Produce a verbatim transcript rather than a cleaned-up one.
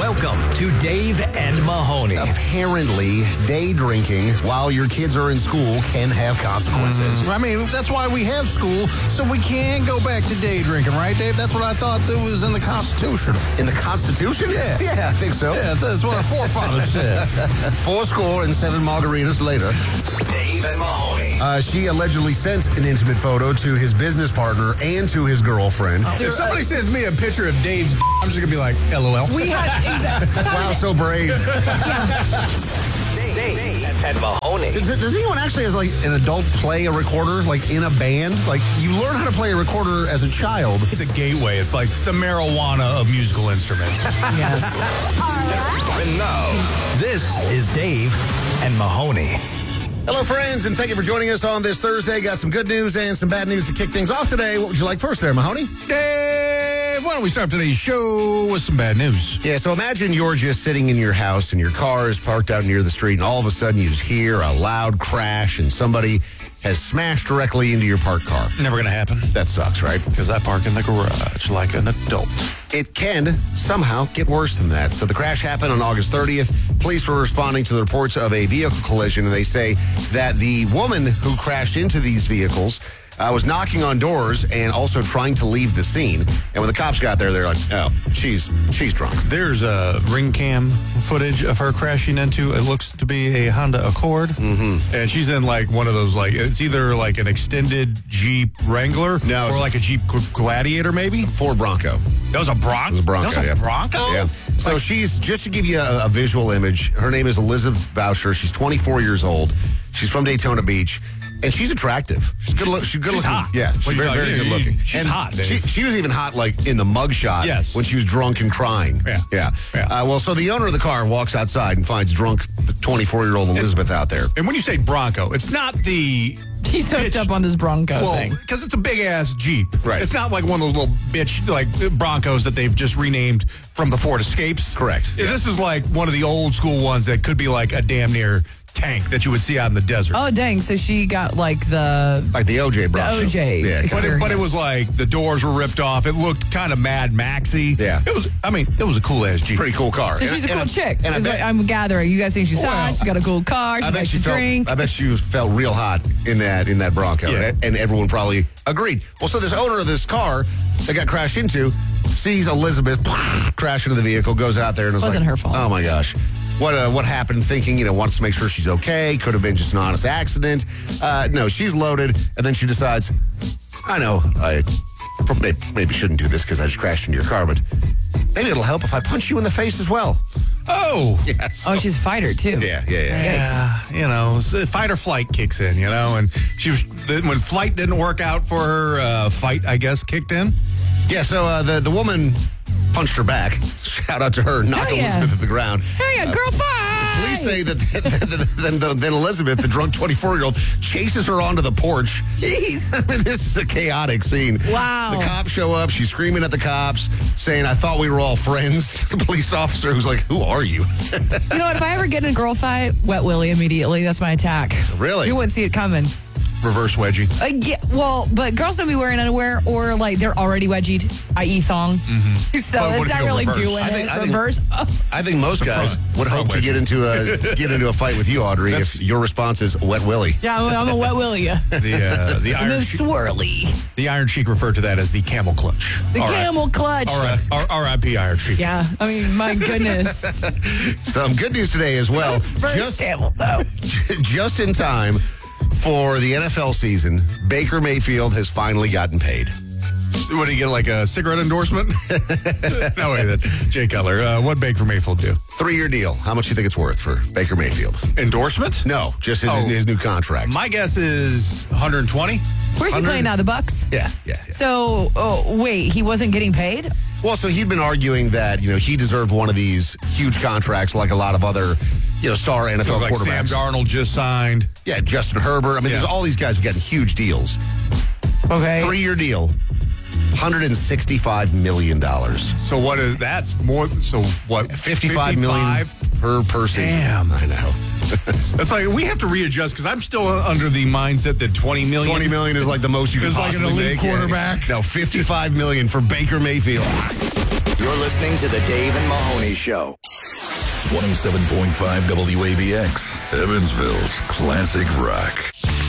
Welcome to Dave and Mahoney. Apparently, day drinking while your kids are in school can have consequences. Mm, I mean, that's why we have school, so we can go back to day drinking, right, Dave? That's what I thought that was in the Constitution. In the Constitution? Yeah. Yeah, I think so. Yeah, that's what our forefathers said. Four score and seven margaritas later. Dave and Mahoney. Uh, she allegedly sent an intimate photo to his business partner and to his girlfriend. If somebody sends me a picture of Dave's, I'm just going to be like, LOL. We had exactly. Wow, so brave. Dave, Dave and Mahoney. Does, does anyone actually has like an adult play a recorder like in a band? Like you learn how to play a recorder as a child. It's a gateway. It's like the marijuana of musical instruments. Yes. And now, this is Dave and Mahoney. Hello, friends, and thank you for joining us on this Thursday. Got some good news and some bad news to kick things off today. What would you like first there, Mahoney? Dave, why don't we start today's show with some bad news? Yeah, so imagine you're just sitting in your house and your car is parked out near the street, and all of a sudden you just hear a loud crash and somebody has smashed directly into your parked car. Never going to happen. That sucks, right? Because I park in the garage like an adult. It can somehow get worse than that. So the crash happened on August thirtieth. Police were responding to the reports of a vehicle collision, and they say that the woman who crashed into these vehicles uh, was knocking on doors and also trying to leave the scene. And when the cops got there, they're like, oh, she's she's drunk. There's a ring cam footage of her crashing into, it looks to be a Honda Accord. Mm-hmm. And she's in like one of those, like, it's either like an extended Jeep Wrangler No, or like a Jeep Gladiator maybe. Ford Bronco. That was a Bronco? It was a Bronco, That was a yeah. Bronco? Yeah. So Like- she's, just to give you a, a visual image, her name is Elizabeth Boucher. She's twenty-four years old. She's from Daytona Beach. And she's attractive. She's good. Look, she's good She's looking. hot. Yeah, she's What very, are you very talking- good looking. she's and hot, Dave. She, she was even hot, like in the mugshot. Yes. When she was drunk and crying. Yeah. yeah. Yeah. Uh, well, so the owner of the car walks outside and finds drunk twenty-four-year-old Elizabeth out there. And when you say Bronco, it's not the... He's hooked bitch- up on this Bronco Well, thing. because it's a big-ass Jeep. Right. It's not like one of those little bitch, like, Broncos that they've just renamed from the Ford Escapes. Correct. Yeah, this is like one of the old-school ones that could be like a damn near tank that you would see out in the desert. Oh, dang. So she got like the... Like the O J Bronco. The O J. Yeah. But it, but it was like the doors were ripped off. It looked kind of Mad Maxy. Yeah. It was, I mean, it was a cool ass Jeep. Pretty cool car. So And- she's a cool and I- chick. And I is bet, what I'm gathering. You guys think she's Well, hot. She's got a cool car. She I bet likes she to felt. drink. I bet she felt real hot in that in that Bronco, Yeah. and, and everyone probably agreed. Well, so this owner of this car that got crashed into sees Elizabeth crash into the vehicle, goes out there and was Wasn't like, her fault. Oh my gosh. What uh, what happened? Thinking, you know, wants to make sure she's okay. Could have been just an honest accident. Uh, no, she's loaded, and then she decides, I know, I probably maybe shouldn't do this because I just crashed into your car, but maybe it'll help if I punch you in the face as well. Oh. Yes. Oh, she's a fighter, too. Yeah, yeah, yeah. Yeah, you know, so fight or flight kicks in, you know, and she was, when flight didn't work out for her, uh, fight, I guess, kicked in. Yeah, so uh, the, the woman punched her back. Shout out to her, knocked Hell yeah. Elizabeth at the ground. Hey, a girl fight! Police say that then, then, then Elizabeth, the drunk twenty-four-year-old, chases her onto the porch. Jeez. I mean, this is a chaotic scene. Wow. The cops show up. She's screaming at the cops, saying, I thought we were all friends. The police officer who's like, who are you? You know what? If I ever get in a girl fight, wet willy immediately. That's my attack. Really? You wouldn't see it coming. Reverse wedgie. Uh, yeah, well, but girls don't be wearing underwear or like they're already wedgied, that is thong. Mm-hmm. So But what it's if not you go really reverse? doing I think- it. I think- reverse. Oh, I think most guys front- would front hope to wedgie. get into a get into a fight with you, Audrey, if your response is wet willy. yeah, I'm, I'm a wet willy. The uh, the I'm a Iron Sheik, swirly. the Iron Sheik referred to that as the camel clutch. The All right. camel clutch. All right. R I P Iron Sheik. Yeah, I mean, my goodness. Some good news today as well. First Just camel, though. just in time for the N F L season, Baker Mayfield has finally gotten paid. What do you get, like a cigarette endorsement? No way, that's Jay Cutler. Uh, what Baker Mayfield do? Three-year deal. How much do you think it's worth for Baker Mayfield? Endorsement? No, just his, Oh. his new contract. My guess is one hundred twenty. Where's he Hundred- playing now? The Bucks? yeah, yeah, yeah. So, oh, wait, he wasn't getting paid? Well, so he'd been arguing that, you know, he deserved one of these huge contracts like a lot of other, you know, star N F L Like Sam quarterbacks. Darnold just signed. Yeah, Justin Herbert. I mean, Yeah. there's all these guys who've gotten huge deals. Okay. Three-year deal, one hundred sixty-five million dollars. So what is that's more? So what? fifty-five million per person. Damn. I know. It's like we have to readjust because I'm still under the mindset that twenty million. twenty million is like the most you can It's like an possibly elite make. Yeah. quarterback. No, fifty-five million for Baker Mayfield. You're listening to the Dave and Mahoney Show. one oh seven point five W A B X, Evansville's classic rock.